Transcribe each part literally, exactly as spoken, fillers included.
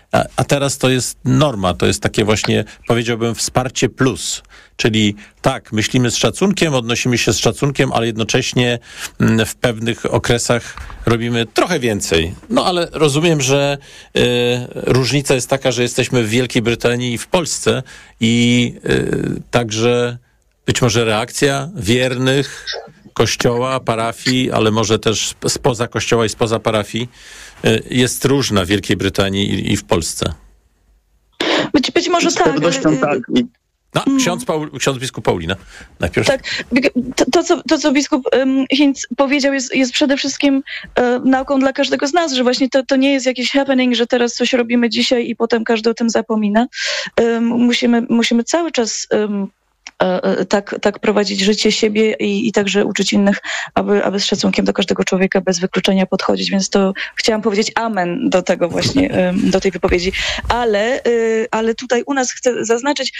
a, a teraz to jest norma, to jest takie właśnie, powiedziałbym, wsparcie plus. Czyli tak, myślimy z szacunkiem, odnosimy się z szacunkiem, ale jednocześnie w pewnych okresach robimy trochę więcej. No ale rozumiem, że y, różnica jest taka, że jesteśmy w Wielkiej Brytanii i w Polsce i y, także być może reakcja wiernych kościoła, parafii, ale może też spoza kościoła i spoza parafii y, jest różna w Wielkiej Brytanii i, i w Polsce. Być, być może Z tak. pewnością tak. No, ksiądz, Paul, ksiądz biskup Paulina. Najpierw. Tak, to, to, co, to co biskup um, Hinz powiedział jest, jest przede wszystkim um, nauką dla każdego z nas, że właśnie to, to nie jest jakiś happening, że teraz coś robimy dzisiaj i potem każdy o tym zapomina. Um, musimy, musimy cały czas um, Tak, tak prowadzić życie siebie i, i także uczyć innych, aby, aby z szacunkiem do każdego człowieka bez wykluczenia podchodzić. Więc to chciałam powiedzieć amen do tego właśnie, do tej wypowiedzi. Ale, ale tutaj u nas chcę zaznaczyć,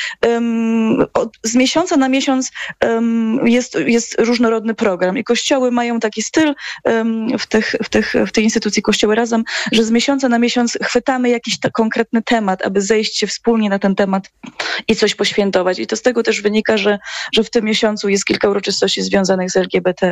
z miesiąca na miesiąc jest, jest różnorodny program i kościoły mają taki styl w, tych, w, tych, w tej instytucji Kościoły Razem, że z miesiąca na miesiąc chwytamy jakiś ta konkretny temat, aby zejść się wspólnie na ten temat i coś poświętować. I to z tego też wynika, Że, że w tym miesiącu jest kilka uroczystości związanych z L G B T.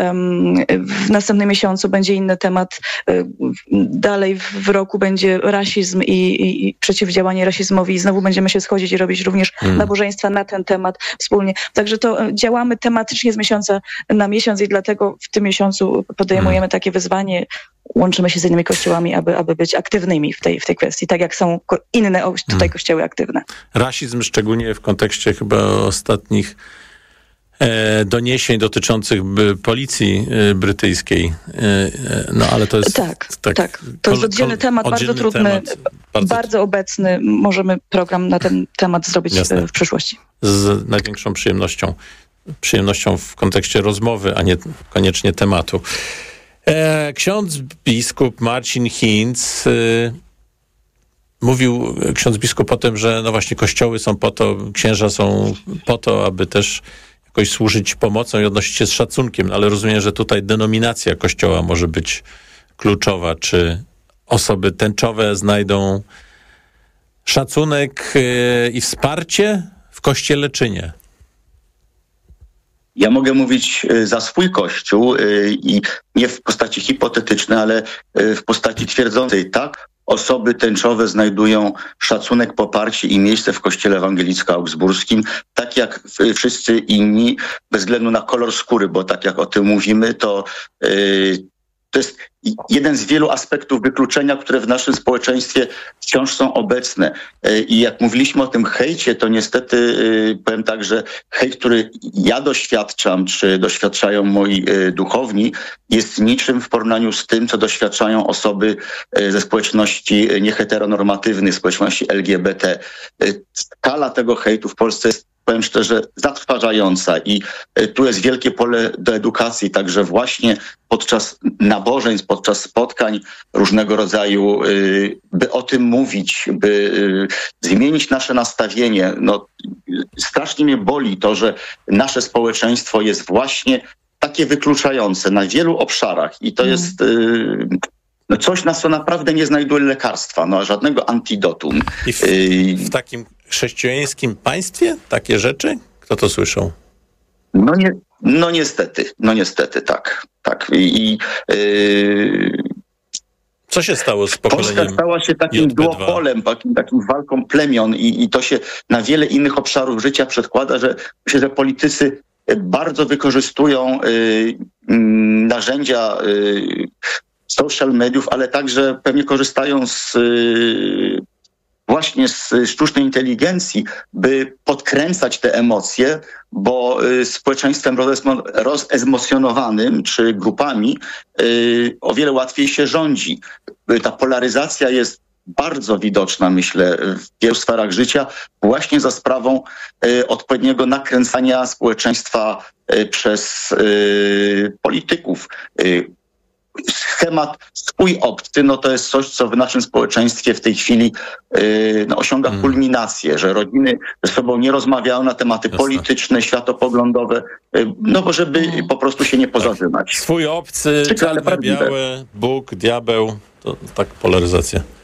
W następnym miesiącu będzie inny temat. Dalej w roku będzie rasizm i, i, i przeciwdziałanie rasizmowi. I znowu będziemy się schodzić i robić również hmm. nabożeństwa na ten temat wspólnie. Także to działamy tematycznie z miesiąca na miesiąc i dlatego w tym miesiącu podejmujemy hmm. takie wyzwanie. Łączymy się z innymi kościołami, aby, aby być aktywnymi w tej, w tej kwestii, tak jak są ko- inne tutaj hmm. kościoły aktywne. Rasizm, szczególnie w kontekście chyba ostatnich e, doniesień dotyczących by, policji e, brytyjskiej. E, no ale to jest... Tak, tak. tak. To jest oddzielny kol, temat, oddzielny bardzo trudny, temat, bardzo... bardzo obecny. Możemy program na ten temat zrobić Jasne. w przyszłości. Z największą przyjemnością. Przyjemnością w kontekście rozmowy, a nie koniecznie tematu. Ksiądz biskup Marcin Hinz y, mówił, ksiądz biskup o tym, że no właśnie kościoły są po to, księża są po to, aby też jakoś służyć pomocą i odnosić się z szacunkiem, ale rozumiem, że tutaj denominacja kościoła może być kluczowa. Czy osoby tęczowe znajdą szacunek y, i wsparcie w kościele, czy nie? Ja mogę mówić za swój Kościół i nie w postaci hipotetycznej, ale w postaci twierdzącej. Tak, osoby tęczowe znajdują szacunek, poparcie i miejsce w Kościele Ewangelicko-Augsburskim, tak jak wszyscy inni, bez względu na kolor skóry, bo tak jak o tym mówimy, to to jest jeden z wielu aspektów wykluczenia, które w naszym społeczeństwie wciąż są obecne. I jak mówiliśmy o tym hejcie, to niestety powiem tak, że hejt, który ja doświadczam, czy doświadczają moi duchowni, jest niczym w porównaniu z tym, co doświadczają osoby ze społeczności nieheteronormatywnych, społeczności L G B T. Skala tego hejtu w Polsce jest, powiem szczerze, zatrważająca i tu jest wielkie pole do edukacji, także właśnie podczas nabożeństw, podczas spotkań różnego rodzaju, by o tym mówić, by zmienić nasze nastawienie. No, strasznie mnie boli to, że nasze społeczeństwo jest właśnie takie wykluczające na wielu obszarach i to mm. jest no, coś, na co naprawdę nie znajduje lekarstwa, no, żadnego antidotum. I w, w takim chrześcijańskim państwie takie rzeczy? Kto to słyszał? No, nie, no niestety, no niestety, tak. tak. I, i yy... Co się stało z pokoleniem Polska stała się takim duopolem, takim, takim walką plemion i, i to się na wiele innych obszarów życia przedkłada, że myślę, że politycy bardzo wykorzystują yy, yy, narzędzia yy, social mediów, ale także pewnie korzystają z yy, właśnie z sztucznej inteligencji, by podkręcać te emocje, bo y, społeczeństwem rozesmo- rozemocjonowanym czy grupami y, o wiele łatwiej się rządzi. Y, ta polaryzacja jest bardzo widoczna, myślę, w wielu sferach życia, właśnie za sprawą y, odpowiedniego nakręcania społeczeństwa y, przez y, polityków. Y, Schemat swój obcy, no to jest coś, co w naszym społeczeństwie w tej chwili yy, no, osiąga hmm. kulminację, że rodziny ze sobą nie rozmawiają na tematy Jasne. polityczne, światopoglądowe, yy, no bo żeby hmm. po prostu się nie pozażynać. Swój obcy, czarne, białe, Bóg, diabeł, to tak polaryzacja.